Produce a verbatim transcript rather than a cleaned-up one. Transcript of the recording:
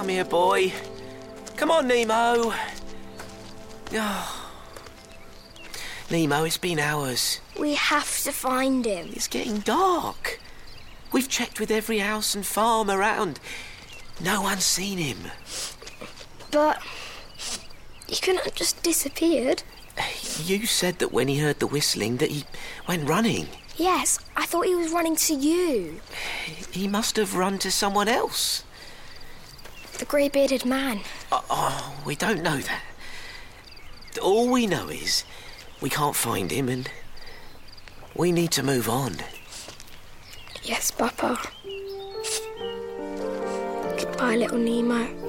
Come here, boy. Come on, Nemo. Oh. Nemo, it's been hours. We have to find him. It's getting dark. We've checked with every house and farm around. No one's seen him. But he couldn't have just disappeared. You said that when he heard the whistling that he went running. Yes, I thought he was running to you. He must have run to someone else. The grey-bearded man. Oh, oh, we don't know that. All we know is we can't find him and we need to move on. Yes, Papa. Goodbye, little Nemo.